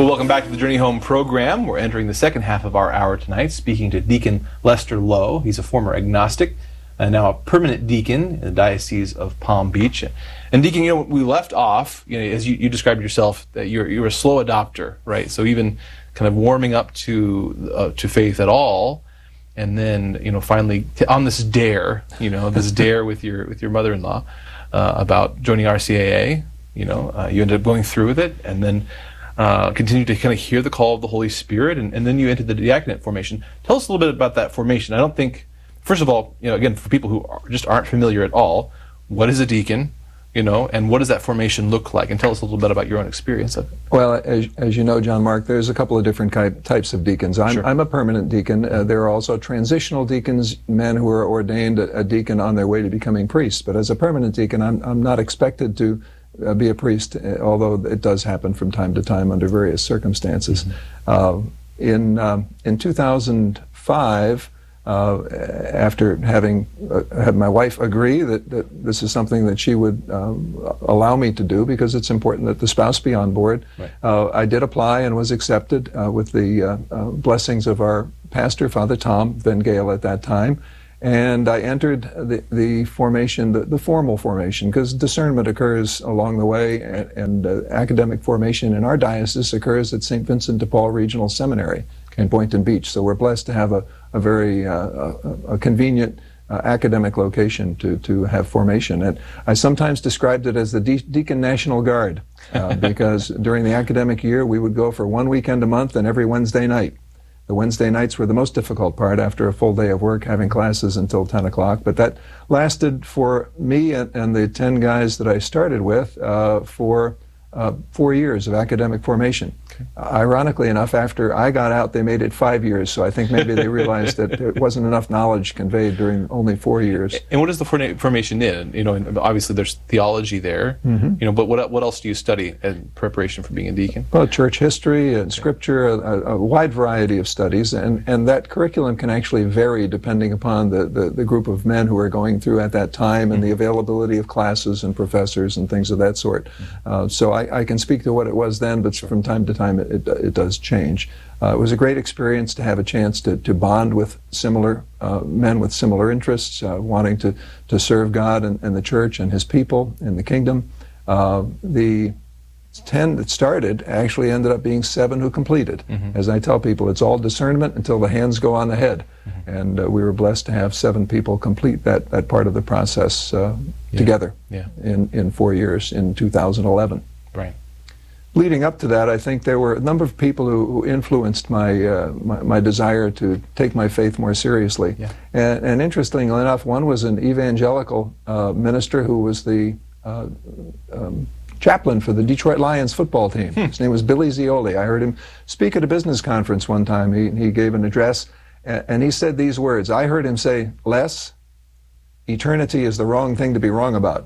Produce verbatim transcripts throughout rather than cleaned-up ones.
Well, welcome back to the Journey Home program. We're entering the second half of our hour tonight, speaking to Deacon Lester Lowe. He's a former agnostic and now a permanent deacon in the Diocese of Palm Beach. And Deacon, you know, we left off, you know, as you, you described yourself, that you're you're a slow adopter, right? So even kind of warming up to uh, to faith at all, and then you know finally t- on this dare, you know, this dare with your with your mother-in-law uh, about joining R C A A. You know, uh, you ended up going through with it, and then uh, continued to kind of hear the call of the Holy Spirit, and, and then you entered the diaconate formation. Tell us a little bit about that formation. I don't think, first of all, you know, again, for people who are, just aren't familiar at all, what is a deacon? You know, and what does that formation look like? And tell us a little bit about your own experience of it. Well, as, as you know, John Mark, there's a couple of different type, types of deacons. I'm, Sure. I'm a permanent deacon. Uh, there are also transitional deacons, men who are ordained a, a deacon on their way to becoming priests. But as a permanent deacon, I'm, I'm not expected to uh, be a priest, uh, although it does happen from time to time under various circumstances. Mm-hmm. uh, in, um, in two thousand five, Uh, after having uh, had my wife agree that, that this is something that she would um, allow me to do, because it's important that the spouse be on board. Right. Uh, I did apply and was accepted uh, with the uh, uh, blessings of our pastor, Father Tom Van Gale, at that time. And I entered the, the formation, the, the formal formation, because discernment occurs along the way, and, and uh, academic formation in our diocese occurs at Saint Vincent de Paul Regional Seminary in Boynton Beach. So we're blessed to have a, a very uh, a, a convenient uh, academic location to, to have formation. And I sometimes described it as the De- Deacon National Guard, uh, because during the academic year we would go for one weekend a month and every Wednesday night. The Wednesday nights were the most difficult part after a full day of work, having classes until ten o'clock. But that lasted for me and, and the ten guys that I started with uh, for uh, four years of academic formation. Okay. Uh, ironically enough, after I got out, they made it five years. So I think maybe they realized that there wasn't enough knowledge conveyed during only four years. And what is the forna- formation in? You know, and obviously there's theology there. Mm-hmm. You know, but what what else do you study in preparation for being a deacon? Well, church history and scripture, a, a wide variety of studies, and, and that curriculum can actually vary depending upon the, the, the group of men who are going through at that time, and mm-hmm. the availability of classes and professors and things of that sort. Mm-hmm. Uh, so I, I can speak to what it was then, but from time to time it, it, it does change. Uh, it was a great experience to have a chance to, to bond with similar uh, men with similar interests, uh, wanting to, to serve God and, and the church and His people and the kingdom. Uh, the ten that started actually ended up being seven who completed. Mm-hmm. As I tell people, it's all discernment until the hands go on the head. Mm-hmm. And uh, we were blessed to have seven people complete that, that part of the process uh, yeah. together yeah. in, in four years in two thousand eleven. Right. Leading up to that, I think there were a number of people who, who influenced my, uh, my my desire to take my faith more seriously. Yeah. And, and interestingly enough, one was an evangelical uh, minister who was the uh, um, chaplain for the Detroit Lions football team. Hmm. His name was Billy Zioli. I heard him speak at a business conference one time. He, he gave an address, and, and he said these words. I heard him say, "Les, eternity is the wrong thing to be wrong about."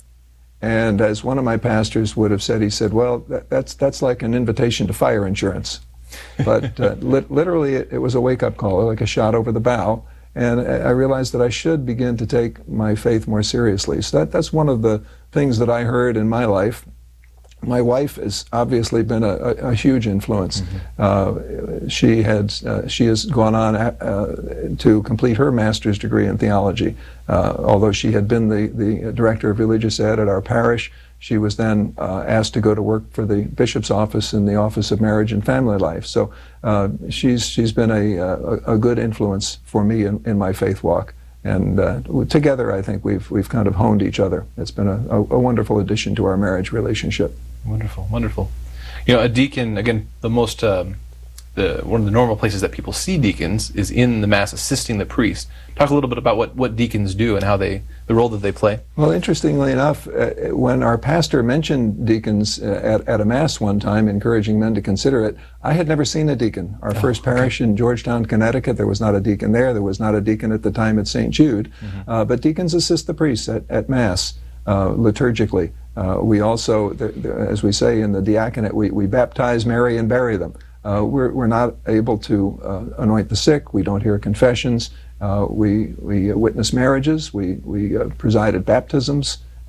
And as one of my pastors would have said, he said, well, that, that's that's like an invitation to fire insurance. But uh, li- literally, it, it was a wake-up call, like a shot over the bow. And I realized that I should begin to take my faith more seriously. So that, that's one of the things that I heard in my life. My wife has obviously been a, a, a huge influence. Mm-hmm. Uh, she had uh, she has gone on uh, to complete her master's degree in theology. Uh, although she had been the, the director of religious ed at our parish, she was then uh, asked to go to work for the bishop's office in the Office of Marriage and Family Life. So uh, she's she's been a, a, a good influence for me in, in my faith walk. And uh, together, I think we've we've kind of honed each other. It's been a, a, a wonderful addition to our marriage relationship. Wonderful, wonderful. You know, a deacon, again, the most, um, the one of the normal places that people see deacons is in the Mass assisting the priest. Talk a little bit about what, what deacons do and how they, the role that they play. Well, interestingly enough, uh, when our pastor mentioned deacons uh, at, at a Mass one time, encouraging men to consider it, I had never seen a deacon. Our oh, first parish okay. in Georgetown, Connecticut, there was not a deacon there. There was not a deacon at the time at Saint Jude. Mm-hmm. uh, but deacons assist the priests at, at Mass uh, liturgically. Uh, we also, the, the, as we say in the diaconate, we, we baptize, marry, and bury them. Uh, we're, we're not able to uh, anoint the sick. We don't hear confessions. Uh, we we witness marriages. We, we uh, preside at baptisms.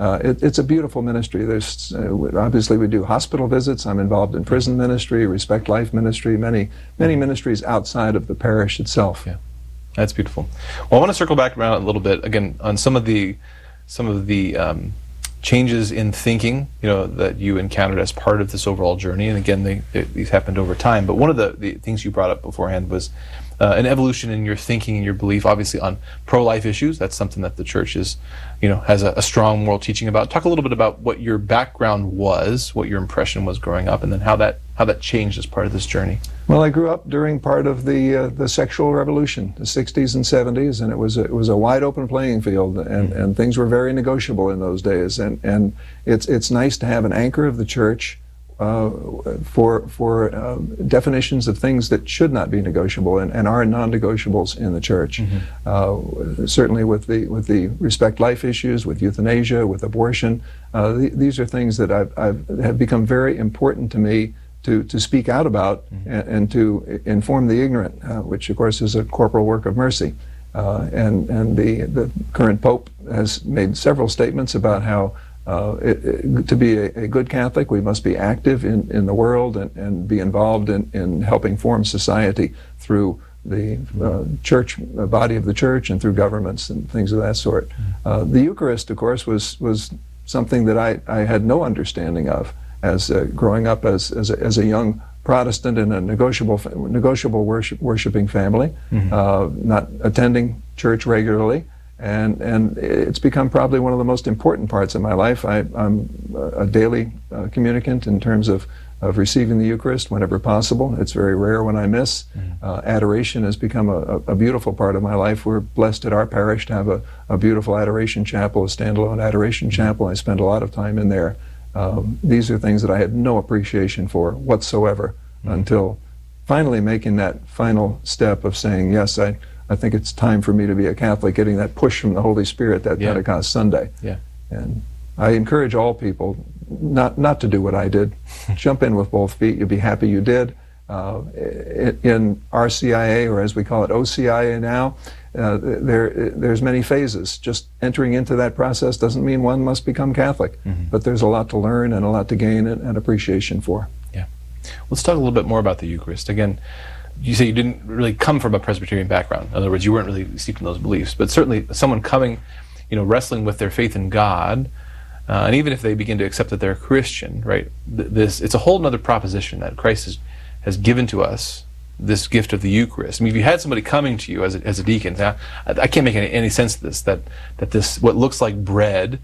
Uh, it, it's a beautiful ministry. There's uh, obviously we do hospital visits. I'm involved in prison ministry, Respect Life ministry, many many ministries outside of the parish itself. Yeah, that's beautiful. Well, I want to circle back around a little bit again on some of the some of the um, changes in thinking, you know, that you encountered as part of this overall journey. And again, they, they, these happened over time. But one of the, the things you brought up beforehand was uh, an evolution in your thinking and your belief, obviously on pro-life issues. That's something that the church is, you know, has a, a strong moral teaching about. Talk a little bit about what your background was, what your impression was growing up, and then how that how that changed as part of this journey. Well, I grew up during part of the uh, the sexual revolution, the sixties and seventies, and it was a, it was a wide open playing field, and, mm-hmm. and things were very negotiable in those days. And and it's it's nice to have an anchor of the church uh, for for uh, definitions of things that should not be negotiable and, and are non-negotiables in the church. Mm-hmm. Uh, certainly with the with the Respect Life issues, with euthanasia, with abortion, uh, th these are things that I've, I've have become very important to me to, to speak out about, mm-hmm. and, and to inform the ignorant, uh, which of course is a corporal work of mercy. Uh, and and the, the current Pope has made several statements about how uh, it, it, to be a, a good Catholic, we must be active in, in the world and, and be involved in, in helping form society through the uh, church, uh, body of the church, and through governments and things of that sort. Mm-hmm. uh, the Eucharist, of course, was, was something that I, I had no understanding of. As uh, growing up as as a, as a young Protestant in a negotiable negotiable worship, worshiping family, mm-hmm. uh, not attending church regularly, and and it's become probably one of the most important parts of my life. I, I'm a daily uh, communicant in terms of of receiving the Eucharist whenever possible. It's very rare when I miss. Mm-hmm. uh, adoration has become a, a beautiful part of my life. We're blessed at our parish to have a, a beautiful adoration chapel, a standalone adoration mm-hmm. chapel. I spend a lot of time in there. Um, these are things that I had no appreciation for whatsoever mm-hmm. until finally making that final step of saying, yes, I, I think it's time for me to be a Catholic, getting that push from the Holy Spirit that yeah. Pentecost Sunday. Yeah. And I encourage all people not, not to do what I did. Jump in with both feet. You'll be happy you did. Uh, in R C I A, or as we call it O C I A now, uh, there there's many phases. Just entering into that process doesn't mean one must become Catholic, mm-hmm. but there's a lot to learn and a lot to gain and, and appreciation for. Yeah. Let's talk a little bit more about the Eucharist. Again, you say you didn't really come from a Presbyterian background. In other words, you weren't really steeped in those beliefs, but certainly someone coming, you know, wrestling with their faith in God, uh, and even if they begin to accept that they're a Christian, right, th this it's a whole other proposition that Christ is has given to us this gift of the Eucharist. I mean, if you had somebody coming to you as a, as a deacon, I, I can't make any, any sense of this, that, that this, what looks like bread,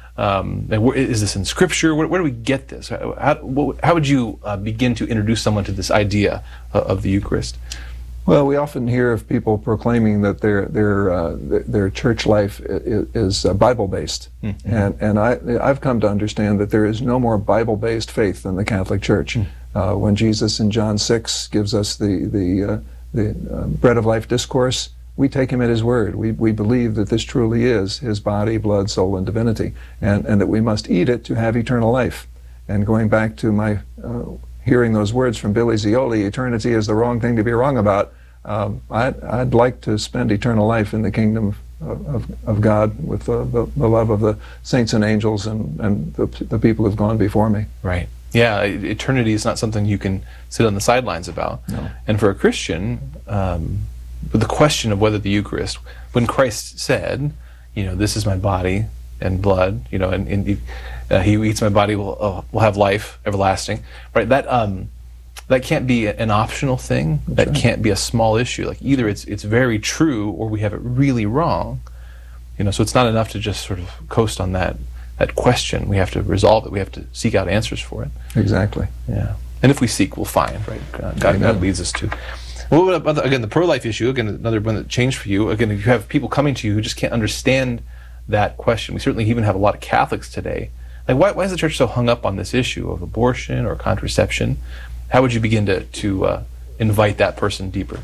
um, and where, is this in Scripture? Where, where do we get this? How, what, how would you uh, begin to introduce someone to this idea uh, of the Eucharist? Well, we often hear of people proclaiming that their their uh, their church life is, is uh, Bible-based, mm-hmm. and and I I've come to understand that there is no more Bible-based faith than the Catholic Church. Mm-hmm. Uh, when Jesus in John six gives us the the uh, the uh, bread of life discourse, we take him at his word. We we believe that this truly is his body, blood, soul, and divinity, and and that we must eat it to have eternal life. And going back to my uh, hearing those words from Billy Zioli, eternity is the wrong thing to be wrong about. Um, I'd, I'd like to spend eternal life in the kingdom of, of, of God with the, the, the love of the saints and angels and, and the, the people who've gone before me. Right. Yeah, eternity is not something you can sit on the sidelines about. No. And for a Christian, um, the question of whether the Eucharist, when Christ said, you know, this is my body and blood, you know, and, and uh, he who eats my body will, uh, will have life everlasting, right? That um, that can't be an optional thing. That's that right. Can't be a small issue. Like either it's it's very true or we have it really wrong, you know. So it's not enough to just sort of coast on that that question. We have to resolve it. We have to seek out answers for it. Exactly. Yeah. And if we seek, we'll find. Right. God, God, God leads us to. Well, what about, again, the pro-life issue? Again, another one that changed for you. Again, if you have people coming to you who just can't understand that question. We certainly even have a lot of Catholics today. Like, why, why is the church so hung up on this issue of abortion or contraception? How would you begin to, to uh, invite that person deeper?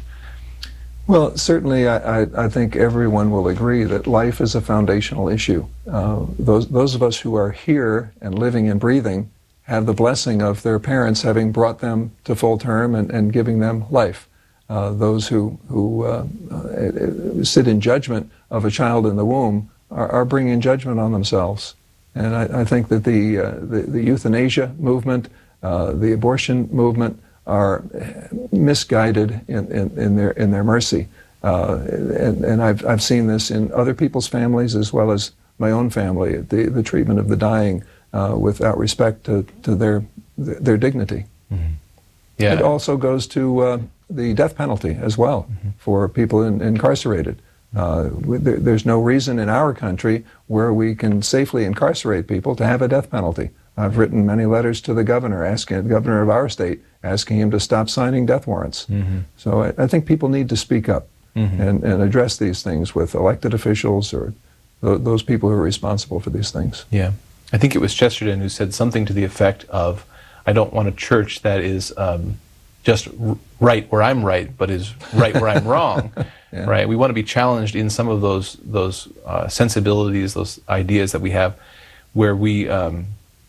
Well, certainly I, I, I think everyone will agree that life is a foundational issue. Uh, those, those of us who are here and living and breathing have the blessing of their parents having brought them to full term and, and giving them life. Uh, those who, who uh, uh, sit in judgment of a child in the womb are, are bringing judgment on themselves. And I, I think that the, uh, the, the euthanasia movement, uh, the abortion movement are misguided in, in, in, their, in their mercy. Uh, and and I've, I've seen this in other people's families as well as my own family, the, the treatment of the dying uh, without respect to, to their, their dignity. Mm-hmm. Yeah. It also goes to uh, the death penalty as well mm-hmm. for people in, incarcerated. Uh, there, there's no reason in our country where we can safely incarcerate people to have a death penalty. I've written many letters to the governor, asking the governor of our state, asking him to stop signing death warrants. Mm-hmm. So I, I think people need to speak up mm-hmm. and, and address these things with elected officials or th those people who are responsible for these things. Yeah. I think it was Chesterton who said something to the effect of, I don't want a church that is um, just r right where I'm right, but is right where I'm wrong. Yeah. Right? We want to be challenged in some of those those uh, sensibilities, those ideas that we have, where we um,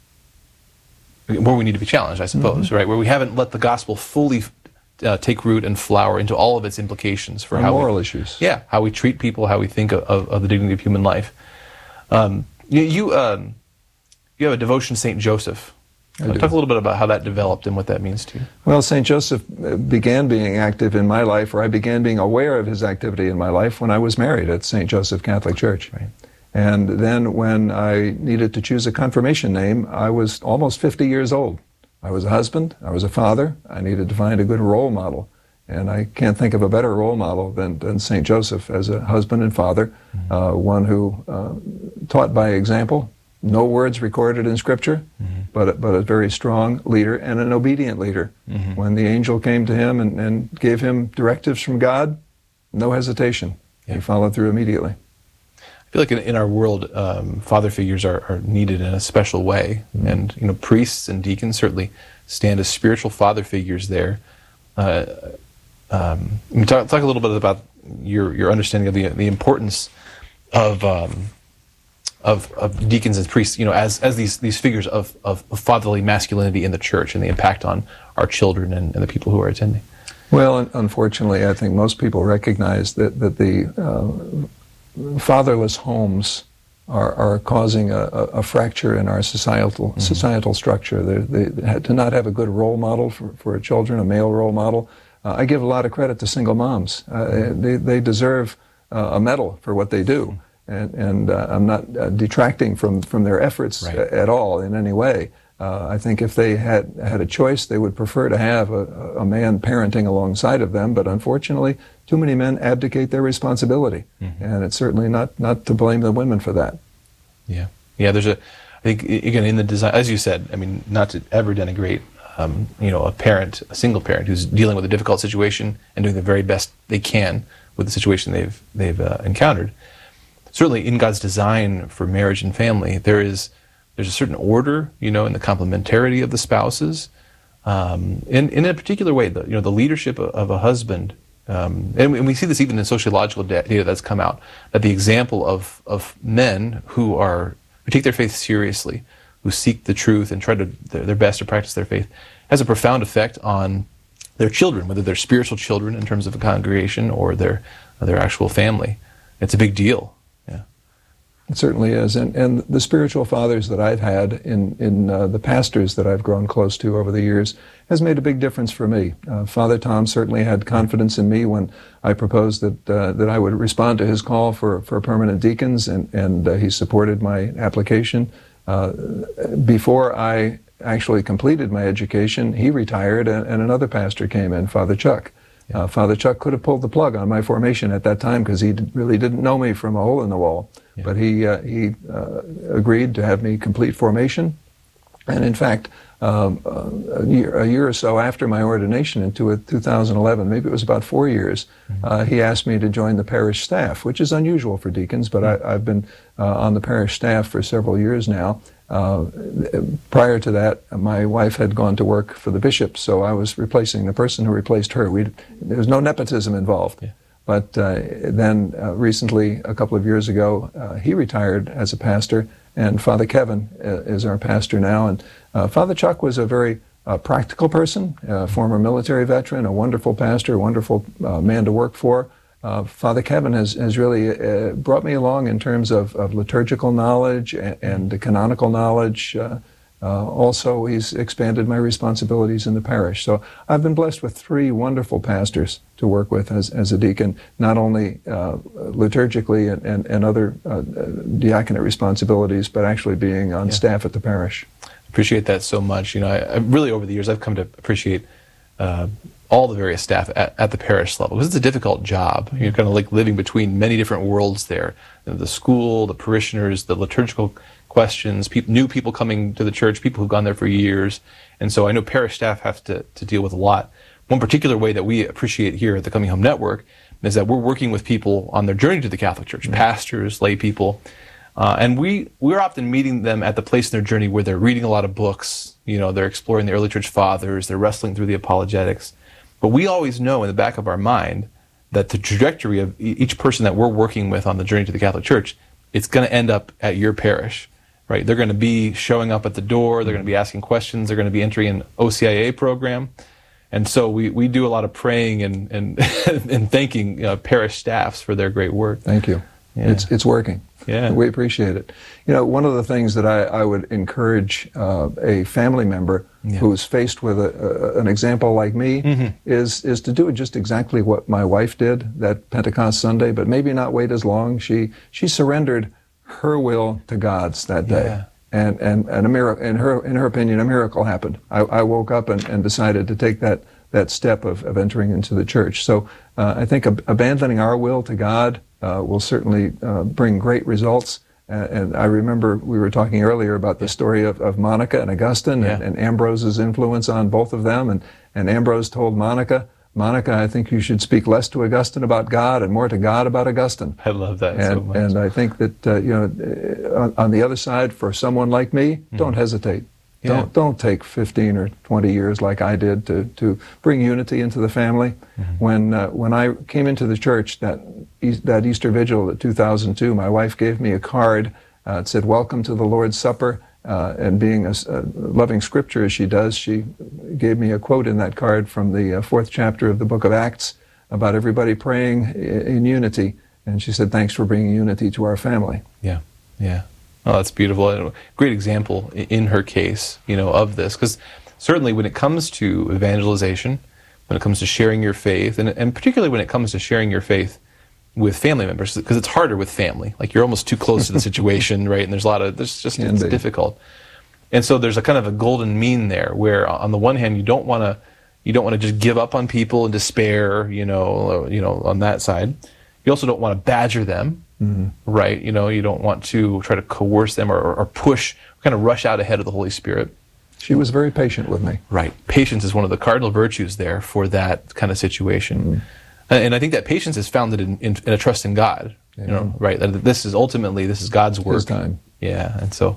where we need to be challenged, I suppose. Mm-hmm. Right? Where we haven't let the gospel fully uh, take root and flower into all of its implications for and how moral we, issues. Yeah, how we treat people, how we think of, of, of the dignity of human life. Um, you you, um, you have a devotion to Saint Joseph. Uh, talk a little bit about how that developed and what that means to you. Well, Saint Joseph began being active in my life, or I began being aware of his activity in my life when I was married at Saint Joseph Catholic Church. Right. And then when I needed to choose a confirmation name, I was almost fifty years old. I was a husband, I was a father, I needed to find a good role model. And I can't think of a better role model than, than Saint Joseph as a husband and father, mm-hmm. uh, one who uh, taught by example. No words recorded in Scripture, mm-hmm. but, but a very strong leader and an obedient leader. Mm-hmm. When the angel came to him and, and gave him directives from God, no hesitation. Yeah. He followed through immediately. I feel like in, in our world, um, father figures are, are needed in a special way. Mm-hmm. And you know, priests and deacons certainly stand as spiritual father figures there. Uh, um, talk, talk a little bit about your, your understanding of the, the importance of... Um, Of, of deacons and priests, you know, as as these these figures of, of fatherly masculinity in the church and the impact on our children and, and the people who are attending. Well, unfortunately, I think most people recognize that that the uh, fatherless homes are are causing a, a fracture in our societal mm-hmm. societal structure. They, they to not have a good role model for for children, a male role model. Uh, I give a lot of credit to single moms. Uh, mm-hmm. They they deserve uh, a medal for what they do. Mm-hmm. And, and uh, I'm not uh, detracting from, from their efforts right. a, at all in any way. Uh, I think if they had had a choice, they would prefer to have a, a man parenting alongside of them. But unfortunately, too many men abdicate their responsibility, mm-hmm. and it's certainly not not to blame the women for that. Yeah, yeah. There's a, I think again in the design, as you said. I mean, not to ever denigrate, um, you know, a parent, a single parent who's dealing with a difficult situation and doing the very best they can with the situation they've they've uh, encountered. Certainly in God's design for marriage and family, there is there's a certain order, you know, in the complementarity of the spouses. Um, in, in a particular way, the, you know, the leadership of, of a husband, um, and, we, and we see this even in sociological data that's come out, that the example of, of men who are who take their faith seriously, who seek the truth and try to their, their best to practice their faith, has a profound effect on their children, whether they're spiritual children in terms of a congregation or their their actual family. It's a big deal. It certainly is, and and the spiritual fathers that I've had in in uh, the pastors that I've grown close to over the years has made a big difference for me. Uh, Father Tom certainly had confidence in me when I proposed that uh, that I would respond to his call for for permanent deacons, and and uh, he supported my application. Uh, before I actually completed my education, he retired, and, and another pastor came in, Father Chuck. Uh, Father Chuck could have pulled the plug on my formation at that time because he did, really didn't know me from a hole in the wall. Yeah. But he uh, he uh, agreed to have me complete formation, and in fact, um, uh, a, year, a year or so after my ordination in two thousand eleven, maybe it was about four years, mm-hmm. uh, he asked me to join the parish staff, which is unusual for deacons, but mm-hmm. I, I've been uh, on the parish staff for several years now. Uh, prior to that, my wife had gone to work for the bishop, so I was replacing the person who replaced her. We there was no nepotism involved. Yeah. But uh, then uh, recently, a couple of years ago, uh, he retired as a pastor, and Father Kevin uh, is our pastor now. And uh, Father Chuck was a very uh, practical person, a former military veteran, a wonderful pastor, a wonderful uh, man to work for. uh, Father Kevin has, has really uh, brought me along in terms of, of liturgical knowledge and, and the canonical knowledge. Uh, uh, also, he's expanded my responsibilities in the parish. So I've been blessed with three wonderful pastors to work with as, as a deacon, not only uh, liturgically and, and, and other uh, diaconate responsibilities, but actually being on yeah. staff at the parish. Appreciate that so much. You know, I, I really over the years I've come to appreciate uh, all the various staff at, at the parish level, because it's a difficult job. You're kind of like living between many different worlds there. You know, the school, the parishioners, the liturgical questions, people, new people coming to the church, people who've gone there for years. And so I know parish staff have to, to deal with a lot. One particular way that we appreciate here at the Coming Home Network is that we're working with people on their journey to the Catholic Church, mm-hmm. pastors, lay people. Uh, and we, we're often meeting them at the place in their journey where they're reading a lot of books, you know, they're exploring the early church fathers, they're wrestling through the apologetics. But we always know in the back of our mind that the trajectory of e- each person that we're working with on the journey to the Catholic Church, it's going to end up at your parish, right? They're going to be showing up at the door, they're going to be asking questions, they're going to be entering an O C I A program. And so we, we do a lot of praying and, and, and thanking uh, parish staffs for their great work. Thank you. Yeah. It's, it's working. Yeah. We appreciate it. You know, one of the things that I, I would encourage uh, a family member yeah. who's faced with a, a, an example like me mm-hmm. is is to do just exactly what my wife did that Pentecost Sunday, but maybe not wait as long. She she surrendered her will to God's that day. Yeah. And and, and a miracle, in her in her opinion, a miracle happened. I, I woke up and, and decided to take that that step of, of entering into the church. So uh, I think ab- abandoning our will to God Uh, will certainly uh, bring great results. Uh, and I remember we were talking earlier about the story of, of Monica and Augustine yeah. and, and Ambrose's influence on both of them. And, and Ambrose told Monica, Monica, I think you should speak less to Augustine about God and more to God about Augustine. I love that and, so much. And I think that, uh, you know, on, on the other side, for someone like me, mm-hmm. don't hesitate. Yeah. Don't don't take fifteen or twenty years like I did to, to bring unity into the family. Mm-hmm. When uh, when I came into the church that that Easter Vigil at two thousand two, my wife gave me a card. Uh, it said, "Welcome to the Lord's Supper." Uh, and being a, a loving Scripture as she does, she gave me a quote in that card from the uh, fourth chapter of the Book of Acts about everybody praying in, in unity. And she said, "Thanks for bringing unity to our family." Yeah, yeah. Oh, that's beautiful. And a great example in her case, you know, of this. Because certainly when it comes to evangelization, when it comes to sharing your faith, and, and particularly when it comes to sharing your faith with family members, because it's harder with family. Like you're almost too close to the situation, right? And there's a lot of, there's just, Can it's be. difficult. And so there's a kind of a golden mean there where on the one hand, you don't want to, you don't want to just give up on people and despair, you know, you know, on that side. You also don't want to badger them. Mm-hmm. Right, you know, you don't want to try to coerce them or, or push, kind of rush out ahead of the Holy Spirit. She was very patient with me. Right, patience is one of the cardinal virtues there for that kind of situation, mm-hmm. and, and I think that patience is founded in, in, in a trust in God. Yeah. You know, right? That this is ultimately this is God's work. His time. Yeah, and so,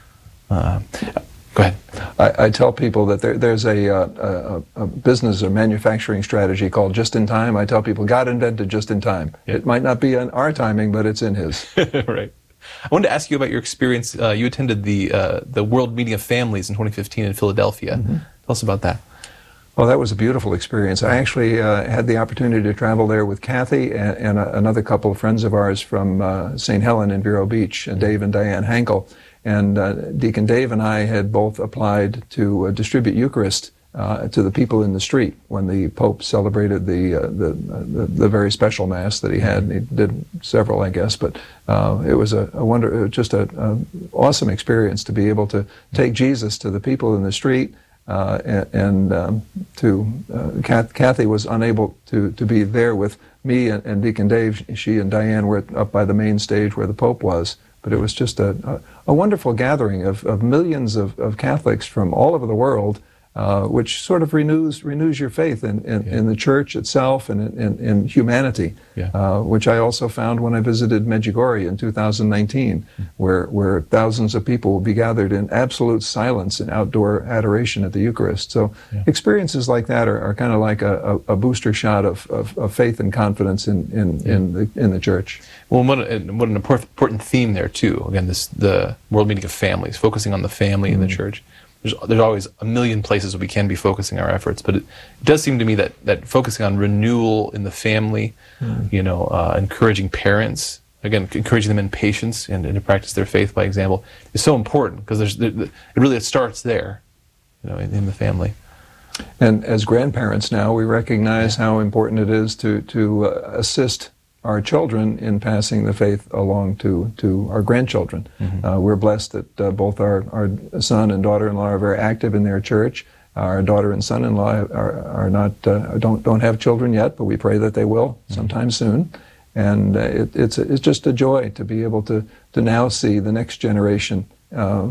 uh, go ahead. I, I tell people that there, there's a, uh, a, a business or manufacturing strategy called just in time. I tell people God invented just in time. Yeah. It might not be in our timing, but it's in His. Right. I wanted to ask you about your experience. Uh, you attended the uh, the World Meeting of Families in twenty fifteen in Philadelphia. Mm-hmm. Tell us about that. Well, that was a beautiful experience. I actually uh, had the opportunity to travel there with Kathy and, and a, another couple of friends of ours from uh, Saint Helen in Vero Beach, uh, Dave and Diane Hankel. And uh, Deacon Dave and I had both applied to uh, distribute Eucharist uh, to the people in the street when the Pope celebrated the, uh, the, the the very special Mass that he had. He did several, I guess, but uh, it was a, a wonder, just a, a awesome experience to be able to take Jesus to the people in the street. Uh, and and um, to uh, Kathy was unable to, to be there with me and, and Deacon Dave. She and Diane were up by the main stage where the Pope was. But it was just a, a, a wonderful gathering of, of millions of, of Catholics from all over the world, uh, which sort of renews renews your faith in, in, yeah. in the Church itself and in, in, in humanity, yeah. uh, which I also found when I visited Medjugorje in two thousand nineteen, mm-hmm. where, where thousands of people will be gathered in absolute silence and outdoor adoration at the Eucharist. So yeah. experiences like that are, are kind of like a, a, a booster shot of, of, of faith and confidence in, in, yeah. in, the, in the Church. Well, what, a, what an important theme there, too. Again, this the World Meeting of Families, focusing on the family mm-hmm. in the Church. there's there's always a million places we can be focusing our efforts, but it, it does seem to me that that focusing on renewal in the family, mm. you know, uh, encouraging parents, again, encouraging them in patience and, and to practice their faith by example, is so important, because there's there, it really it starts there, you know, in, in the family. And as grandparents now, we recognize yeah. how important it is to to uh, assist our children in passing the faith along to, to our grandchildren. Mm-hmm. Uh, we're blessed that uh, both our, our son and daughter-in-law are very active in their church. Our daughter and son-in-law are, are not uh, don't don't have children yet, but we pray that they will mm-hmm. sometime soon. And uh, it, it's it's just a joy to be able to to now see the next generation uh,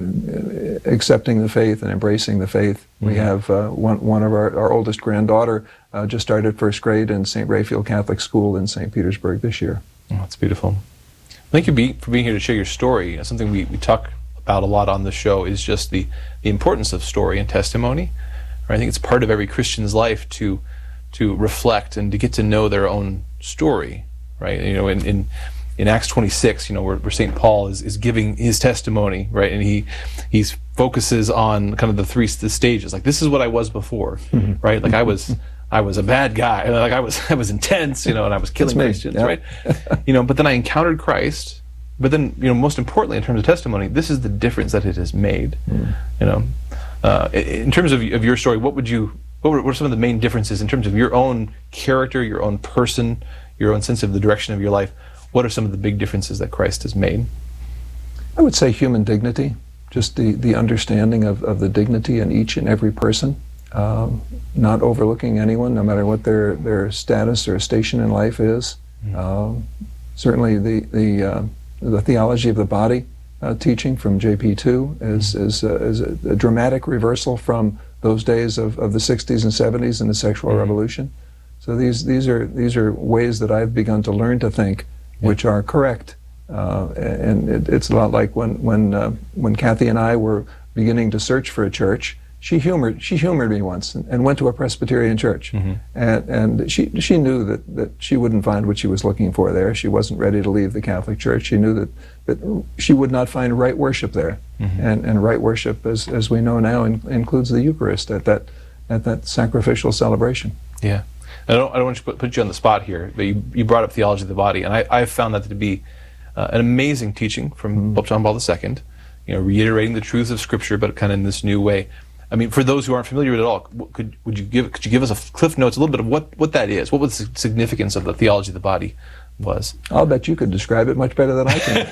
accepting the faith and embracing the faith. Mm-hmm. We have uh, one one of our, our oldest granddaughter Uh, just started first grade in Saint Raphael Catholic School in Saint Petersburg this year. Oh, that's beautiful. Thank you be, for being here to share your story. You know, something we, we talk about a lot on the show is just the, the importance of story and testimony. Right? I think it's part of every Christian's life to to reflect and to get to know their own story. Right? You know, in in, in Acts twenty-six, you know, where, where Saint Paul is, is giving his testimony, right, and he he's focuses on kind of the three the stages. Like, this is what I was before, right? Like I was. I was a bad guy. Like I was, I was intense, you know, and I was killing Christians, yeah. right? You know, but then I encountered Christ. But then, you know, most importantly, in terms of testimony, this is the difference that it has made. Mm. You know, uh, in terms of of your story, what would you, what were, what are some of the main differences in terms of your own character, your own person, your own sense of the direction of your life? What are some of the big differences that Christ has made? I would say human dignity, just the the understanding of of the dignity in each and every person. Um, not overlooking anyone, no matter what their, their status or station in life is. Mm-hmm. Um, certainly the the, uh, the theology of the body uh, teaching from J P two is, mm-hmm. is, uh, is a, a dramatic reversal from those days of, of the sixties and seventies and the sexual mm-hmm. revolution. So these these are these are ways that I've begun to learn to think, yeah. which are correct. Uh, and it, it's a lot like when when uh, when Kathy and I were beginning to search for a church. She humored she humored me once and, and went to a Presbyterian church, mm-hmm. and and she she knew that, that she wouldn't find what she was looking for there. She wasn't ready to leave the Catholic Church. She knew that, that she would not find right worship there, mm-hmm. and and right worship, as as we know now, in, includes the Eucharist at that at that sacrificial celebration. Yeah, I don't I don't want to put, put you on the spot here, but you you brought up theology of the body, and I I've found that to be uh, an amazing teaching from mm-hmm. Pope John Paul the Second. You know, reiterating the truths of Scripture, but kind of in this new way. I mean, for those who aren't familiar with it at all, could would you give could you give us a cliff notes, a little bit of what, what that is? What was the significance of the theology of the body was? I'll bet you could describe it much better than I can.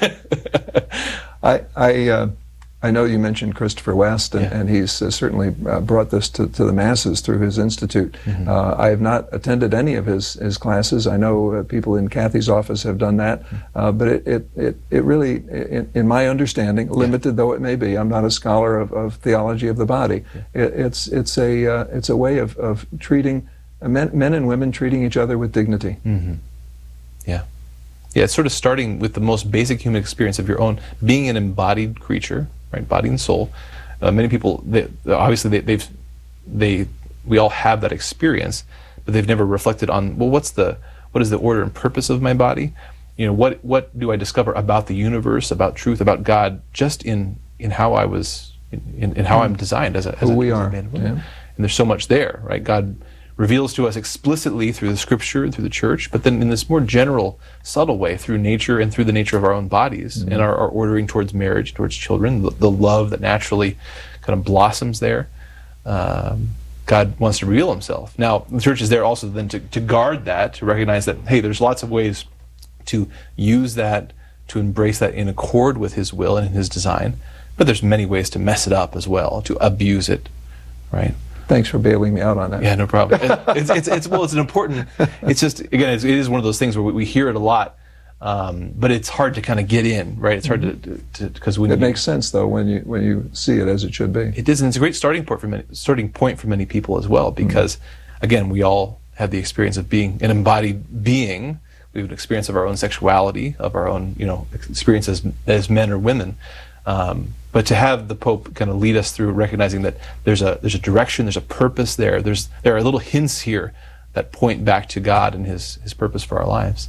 I I uh, I know you mentioned Christopher West, and, yeah. and he's uh, certainly uh, brought this to, to the masses through his institute. Mm-hmm. uh, I have not attended any of his, his classes. I know uh, people in Kathy's office have done that, uh, but it, it, it, it really, in, in my understanding, limited yeah. though it may be, I'm not a scholar of, of theology of the body. Yeah. It, it's it's a uh, it's a way of, of treating uh, men, men and women treating each other with dignity. Mm-hmm. Yeah. Yeah, it's sort of starting with the most basic human experience of your own being an embodied creature, right, body and soul. Uh, many people, they, obviously, they, they've, they, we all have that experience, but they've never reflected on, well, what's the, what is the order and purpose of my body? You know, what, what do I discover about the universe, about truth, about God, just in, in how I was, in, in, in how I'm designed as a, as Who a, we as are. a man and woman. Yeah. And there's so much there, right? God reveals to us explicitly through the Scripture and through the Church, but then in this more general, subtle way through nature and through the nature of our own bodies, mm-hmm. and our, our ordering towards marriage, towards children, the, the love that naturally kind of blossoms there. Um, God wants to reveal himself. Now, the Church is there also then to, to guard that, to recognize that, hey, there's lots of ways to use that, to embrace that in accord with his will and his design, but there's many ways to mess it up as well, to abuse it, right? Thanks for bailing me out on that. Yeah, no problem. it's, it's, it's, well, it's an important, it's just, again, it's, it is one of those things where we, we hear it a lot, um, but it's hard to kind of get in, right? It's hard mm-hmm. to, because when It you, makes sense, though, when you when you see it as it should be. It is, and it's a great starting point for many, starting point for many people as well, because, mm-hmm. again, we all have the experience of being an embodied being. We have an experience of our own sexuality, of our own, you know, experience as, as men or women. Um, but to have the Pope kind of lead us through recognizing that there's a there's a direction, there's a purpose there. There's there are little hints here that point back to God and His His purpose for our lives.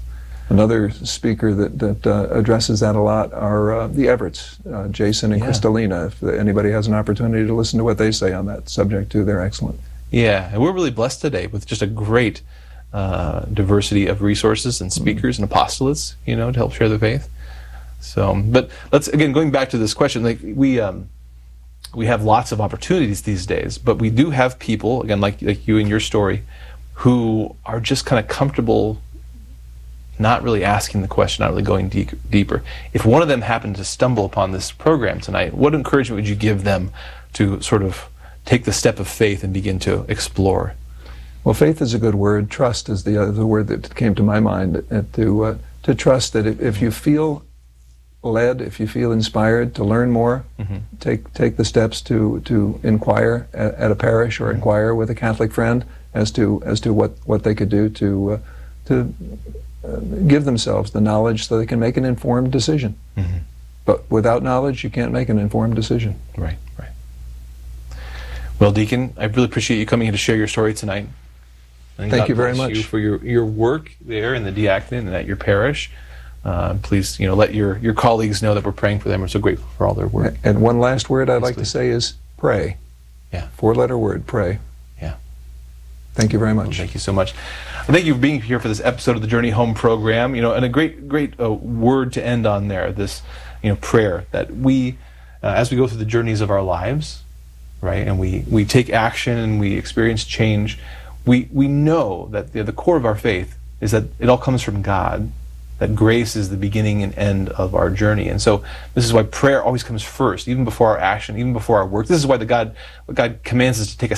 Another speaker that, that uh, addresses that a lot are uh, the Everetts, uh, Jason and Yeah. Kristalina. If anybody has an opportunity to listen to what they say on that subject too, they're excellent. Yeah, and we're really blessed today with just a great uh, diversity of resources and speakers and apostolates, you know, to help share the faith. So, but let's, again, going back to this question, like we um, we have lots of opportunities these days, but we do have people, again, like, like you in your story, who are just kind of comfortable not really asking the question, not really going deep, deeper. If one of them happened to stumble upon this program tonight, what encouragement would you give them to sort of take the step of faith and begin to explore? Well, faith is a good word. Trust is the other word that came to my mind. Uh, to uh, to trust that if, if you feel led, if you feel inspired to learn more, mm-hmm. take take the steps to to inquire at, at a parish or mm-hmm. inquire with a Catholic friend as to as to what what they could do to uh, to uh, give themselves the knowledge so they can make an informed decision. Mm-hmm. But without knowledge, you can't make an informed decision. Right, right. Well, Deacon, I really appreciate you coming in to share your story tonight. And Thank God you very bless much you for your, your work there in the diaconate and at your parish. Uh, please, you know, let your, your colleagues know that we're praying for them. We're so grateful for all their work. And one last word I'd Yes, like please. to say is pray. Yeah. Four-letter word, pray. Yeah. Thank you very Well, much. thank you so much. Well, thank you for being here for this episode of the Journey Home program. You know, and a great, great uh, word to end on there. This, you know, prayer that we, uh, as we go through the journeys of our lives, right, and we we take action and we experience change, we we know that the, the core of our faith is that it all comes from God. That grace is the beginning and end of our journey. And so this is why prayer always comes first, even before our action, even before our work. This is why the God, God commands us to take a